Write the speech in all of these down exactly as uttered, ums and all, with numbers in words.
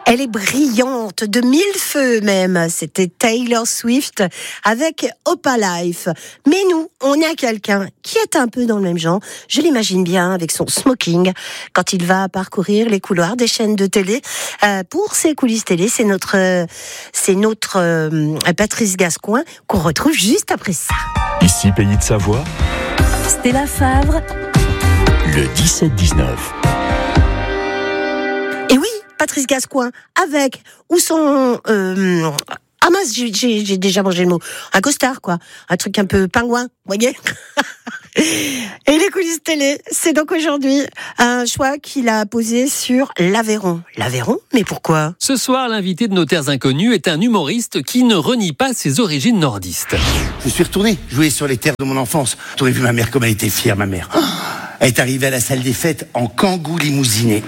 Elle est brillante, de mille feux même. C'était Taylor Swift avec Opa Life. Mais nous, on a quelqu'un qui est un peu dans le même genre. Je l'imagine bien avec son smoking quand il va parcourir les couloirs des chaînes de télé. Euh, pour ses coulisses télé, c'est notre, euh, c'est notre euh, Patrice Gascoin qu'on retrouve juste après ça. Ici, Pays de Savoie, Stella Favre, le dix-sept dix-neuf. Et oui, Patrice Gascoin, avec ou sans... Euh, ah mince, j'ai, j'ai, j'ai déjà mangé le mot. Un costard, quoi. Un truc un peu pingouin, vous voyez. Et les coulisses télé, c'est donc aujourd'hui un choix qu'il a posé sur l'Aveyron. L'Aveyron, mais pourquoi ? Ce soir, l'invité de Nos Terres Inconnues est un humoriste qui ne renie pas ses origines nordistes. Je suis retourné jouer sur les terres de mon enfance. T'aurais vu ma mère comme elle était fière, ma mère. Elle est arrivée à la salle des fêtes en kangou limousiné.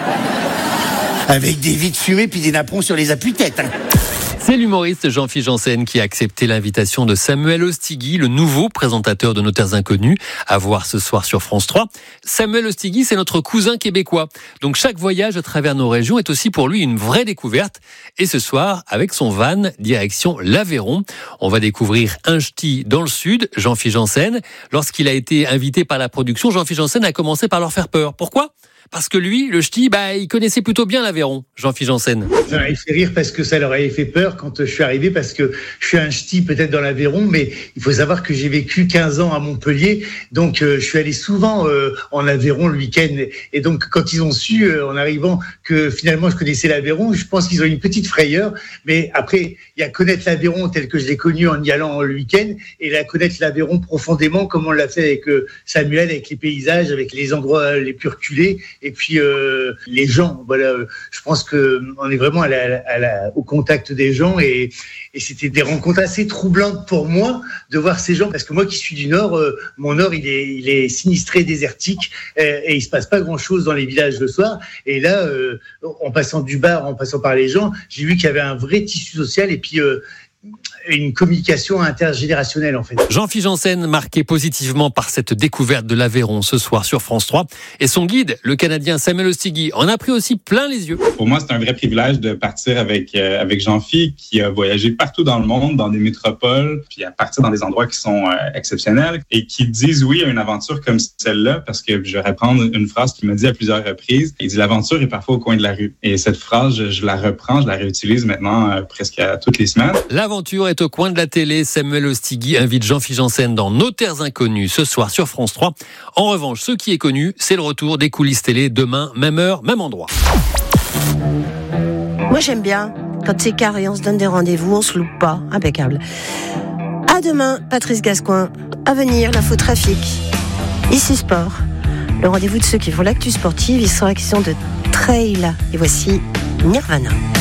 Avec des vides fumées puis des napperons sur les appuis-têtes. Hein. C'est l'humoriste Jean-Philippe Janssen qui a accepté l'invitation de Samuel Ostigui, le nouveau présentateur de Nos Terres Inconnues, à voir ce soir sur France trois. Samuel Ostigui, c'est notre cousin québécois. Donc chaque voyage à travers nos régions est aussi pour lui une vraie découverte. Et ce soir, avec son van, direction l'Aveyron, on va découvrir un ch'ti dans le sud, Jean-Philippe Janssen. Lorsqu'il a été invité par la production, Jean-Philippe Janssen a commencé par leur faire peur. Pourquoi ? Parce que lui, le ch'ti, bah, il connaissait plutôt bien l'Aveyron, Jean-Philippe Janssen. Ça m'avait fait rire parce que ça leur avait fait peur quand je suis arrivé, parce que je suis un ch'ti peut-être dans l'Aveyron, mais il faut savoir que j'ai vécu quinze ans à Montpellier, donc euh, je suis allé souvent euh, en Aveyron le week-end. Et donc quand ils ont su, euh, en arrivant, que finalement je connaissais l'Aveyron, je pense qu'ils ont eu une petite frayeur. Mais après, il y a connaître l'Aveyron tel que je l'ai connu en y allant le week-end, et là connaître l'Aveyron profondément, comme on l'a fait avec euh, Samuel, avec les paysages, avec les endroits les plus reculés. Et puis euh, les gens, voilà, je pense que on est vraiment à la, à la, au contact des gens, et, et c'était des rencontres assez troublantes pour moi de voir ces gens, parce que moi qui suis du Nord, euh, mon Nord il est, il est sinistré, désertique, et, et il se passe pas grand chose dans les villages le soir. Et là, euh, en passant du bar, en passant par les gens, j'ai vu qu'il y avait un vrai tissu social, et puis euh, une communication intergénérationnelle en fait. Jean-Philippe Janssen, marqué positivement par cette découverte de l'Aveyron ce soir sur France trois. Et son guide, le Canadien Samuel Ostigui, en a pris aussi plein les yeux. Pour moi, c'est un vrai privilège de partir avec, euh, avec Jean-Philippe, qui a voyagé partout dans le monde, dans des métropoles, puis à partir dans des endroits qui sont euh, exceptionnels, et qui disent oui à une aventure comme celle-là, parce que je vais reprendre une phrase qu'il m'a dit à plusieurs reprises. Il dit « L'aventure est parfois au coin de la rue ». Et cette phrase, je, je la reprends, je la réutilise maintenant euh, presque à toutes les semaines. L'aventure est au coin de la télé. Samuel Ostigui invite Jean-Philippe Janssen dans Nos Terres Inconnues ce soir sur France trois. En revanche, ce qui est connu, c'est le retour des coulisses télé demain, même heure, même endroit. Moi j'aime bien quand c'est carré, on se donne des rendez-vous, on se loupe pas, impeccable. À demain, Patrice Gascoin. À venir, l'infotrafic. Ici Sport, le rendez-vous de ceux qui font l'actu sportive. Il sera question de trail. Et voici Nirvana.